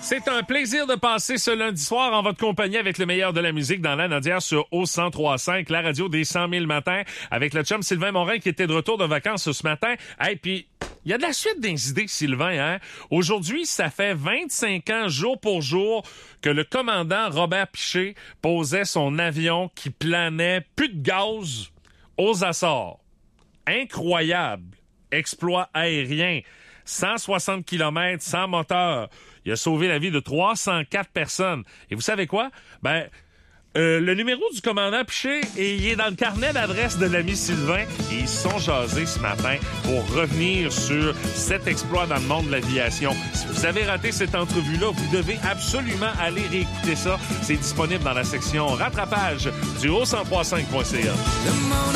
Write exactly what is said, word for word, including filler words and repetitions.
C'est un plaisir de passer ce lundi soir en votre compagnie avec le meilleur de la musique dans la Nodière sur O cent trois virgule cinq, la radio des cent mille matins, avec le chum Sylvain Morin qui était de retour de vacances ce matin. Et hey, puis il y a de la suite des idées, Sylvain. Hein? Aujourd'hui, ça fait vingt-cinq ans, jour pour jour, que le commandant Robert Piché posait son avion qui planait plus de gaz aux Açores. Incroyable exploit aérien. cent soixante kilomètres sans moteur. Il a sauvé la vie de trois cent quatre personnes. Et vous savez quoi? Ben, euh, le numéro du commandant Piché, et il est dans le carnet d'adresse de l'ami Sylvain. Et ils se sont jasés ce matin pour revenir sur cet exploit dans le monde de l'aviation. Si vous avez raté cette entrevue-là, vous devez absolument aller réécouter ça. C'est disponible dans la section rattrapage du O cent trois virgule cinq point C A.